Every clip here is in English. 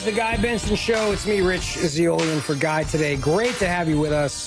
The Guy Benson Show. It's me, Rich Zeolian, for Guy today. Great to have you with us.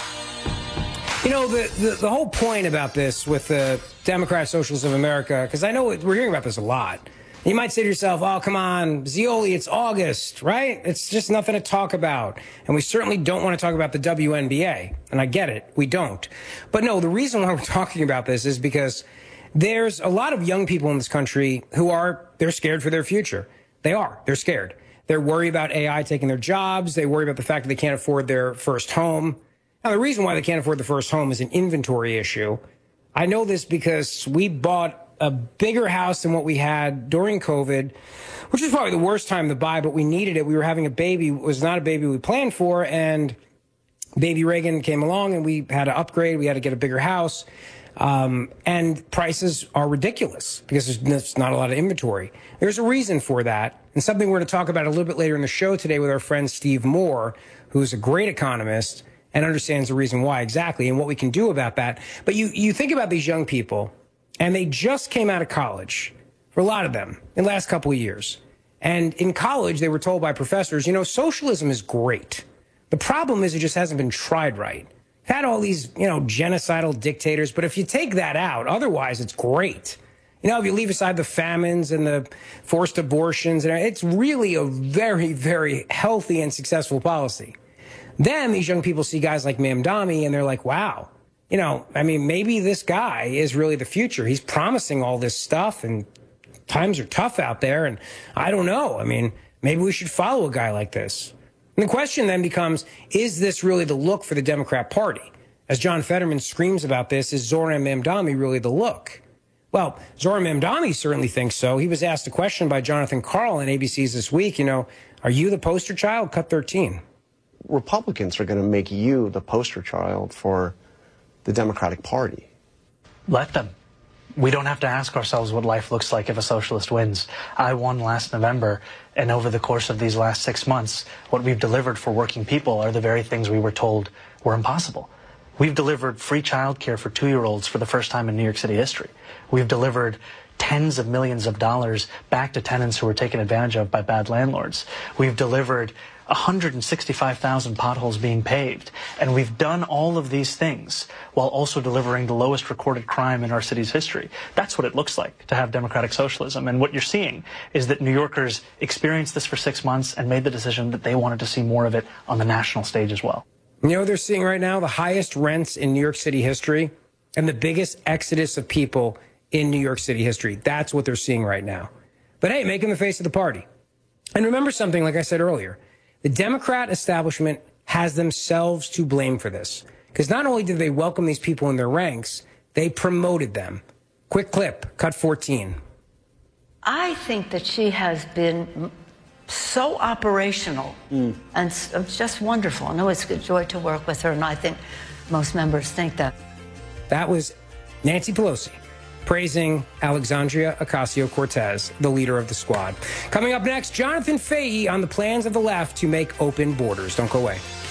You know, the whole point about this with the Democrat Socialists of America, because I know we're hearing about this a lot. You might say to yourself, oh, come on, Zeoli, it's August, right? It's just nothing to talk about. And we certainly don't want to talk about the WNBA. And I get it. We don't. But no, the reason why we're talking about this is because there's a lot of young people in this country who they're scared for their future. They're scared. They're worried about AI taking their jobs. They worry about the fact that they can't afford their first home. Now, the reason why they can't afford the first home is an inventory issue. I know this because we bought a bigger house than what we had during COVID, which was probably the worst time to buy, but we needed it. We were having a baby. It was not a baby we planned for, and baby Reagan came along, and we had to upgrade. We had to get a bigger house. And prices are ridiculous because there's not a lot of inventory. There's a reason for that, and something we're going to talk about a little bit later in the show today with our friend Steve Moore, who's a great economist and understands the reason why exactly and what we can do about that. But you think about these young people, and they just came out of college, for a lot of them, in the last couple of years. And in college, they were told by professors, you know, socialism is great. The problem is it just hasn't been tried right. Had all these, you know, genocidal dictators, but if you take that out, otherwise it's great. You know, if you leave aside the famines and the forced abortions, it's really a very, very healthy and successful policy. Then these young people see guys like Mamdani and they're like, wow, you know, I mean, maybe this guy is really the future. He's promising all this stuff and times are tough out there. And I don't know. I mean, maybe we should follow a guy like this. And the question then becomes, is this really the look for the Democrat Party? As John Fetterman screams about this, is Zoran Mamdani really the look? Well, Zoran Mamdani certainly thinks so. He was asked a question by Jonathan Karl on ABC's This Week, you know, are you the poster child? Cut 13. Republicans are going to make you the poster child for the Democratic Party. Let them. We don't have to ask ourselves what life looks like if a socialist wins. I won last November, and over the course of these last 6 months, what we've delivered for working people are the very things we were told were impossible. We've delivered free childcare for 2-year-olds for the first time in New York City history. We've delivered tens of millions of dollars back to tenants who were taken advantage of by bad landlords. We've delivered 165,000 potholes being paved. And we've done all of these things while also delivering the lowest recorded crime in our city's history. That's what it looks like to have democratic socialism. And what you're seeing is that New Yorkers experienced this for 6 months and made the decision that they wanted to see more of it on the national stage as well. You know what they're seeing right now? The highest rents in New York City history and the biggest exodus of people in New York City history. That's what they're seeing right now. But hey, make him the face of the party. And remember something, like I said earlier, the Democrat establishment has themselves to blame for this. Because not only did they welcome these people in their ranks, they promoted them. Quick clip, cut 14. I think that she has been so operational and it's just wonderful. I know it's a joy to work with her, and I think most members think that. That was Nancy Pelosi praising Alexandria Ocasio-Cortez, the leader of the squad. Coming up next, Jonathan Fahey on the plans of the left to make open borders. Don't go away.